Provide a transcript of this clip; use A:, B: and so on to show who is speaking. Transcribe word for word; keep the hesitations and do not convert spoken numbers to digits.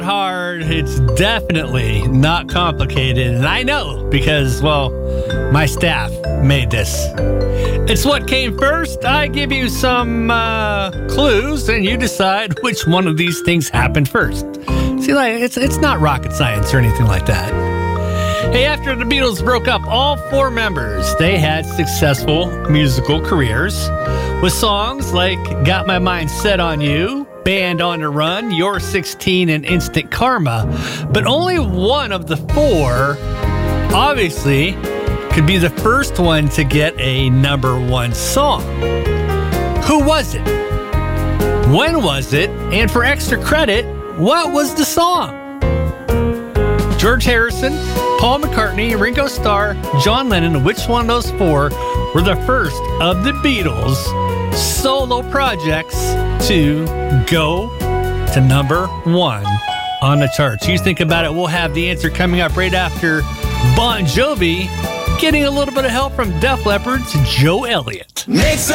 A: hard. It's definitely not complicated. And I know because, well, my staff made this. It's what came first. I give you some uh, clues, and you decide which one of these things happened first. See, like it's it's not rocket science or anything like that. Hey, after the Beatles broke up, all four members, they had successful musical careers with songs like Got My Mind Set on You, Band on the Run, You're sixteen, and Instant Karma. But only one of the four, obviously, could be the first one to get a number one song. Who was it? When was it? And for extra credit, what was the song? George Harrison, Paul McCartney, Ringo Starr, John Lennon, which one of those four were the first of the Beatles' solo projects to go to number one on the charts? You think about it. We'll have the answer coming up right after Bon Jovi getting a little bit of help from Def Leppard's Joe Elliott. Makes